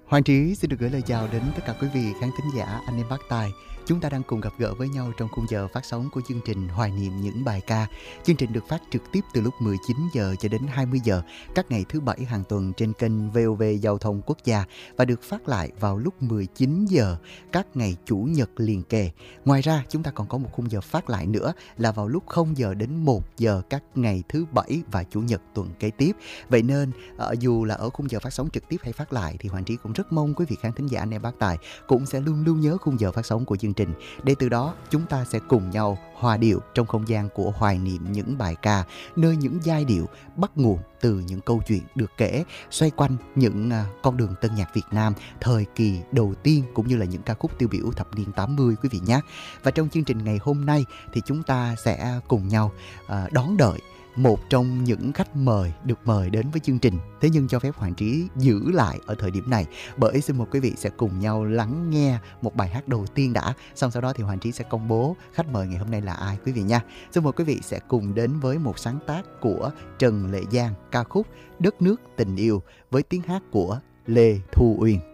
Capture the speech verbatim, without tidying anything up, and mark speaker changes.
Speaker 1: Hoàng Trí xin được gửi lời chào đến tất cả quý vị khán thính giả, anh em bác tài. Chúng ta đang cùng gặp gỡ với nhau trong khung giờ phát sóng của chương trình Hoài niệm những bài ca. Chương trình được phát trực tiếp từ lúc mười chín giờ cho đến hai mươi giờ các ngày thứ bảy hàng tuần trên kênh vê o vê Giao thông Quốc gia và được phát lại vào lúc mười chín giờ các ngày chủ nhật liền kề. Ngoài ra, chúng ta còn có một khung giờ phát lại nữa là vào lúc không giờ đến một giờ các ngày thứ bảy và chủ nhật tuần kế tiếp. Vậy nên, ở dù là ở khung giờ phát sóng trực tiếp hay phát lại thì Hoàng Trí cũng rất mong quý vị khán thính giả anh em bác tài cũng sẽ luôn luôn nhớ khung giờ phát sóng của chương trình, để từ đó chúng ta sẽ cùng nhau hòa điệu trong không gian của hoài niệm những bài ca, nơi những giai điệu bắt nguồn từ những câu chuyện được kể xoay quanh những uh, con đường tân nhạc Việt Nam thời kỳ đầu tiên, cũng như là những ca khúc tiêu biểu thập niên tám mươi quý vị nhé. Và trong chương trình ngày hôm nay thì chúng ta sẽ cùng nhau uh, đón đợi một trong những khách mời được mời đến với chương trình. Thế nhưng cho phép Hoàng Trí giữ lại ở thời điểm này, bởi xin mời quý vị sẽ cùng nhau lắng nghe một bài hát đầu tiên đã. Xong sau đó thì Hoàng Trí sẽ công bố khách mời ngày hôm nay là ai quý vị nha. Xin mời quý vị sẽ cùng đến với một sáng tác của Trần Lệ Giang, ca khúc Đất nước tình yêu với tiếng hát của Lê Thu Uyên.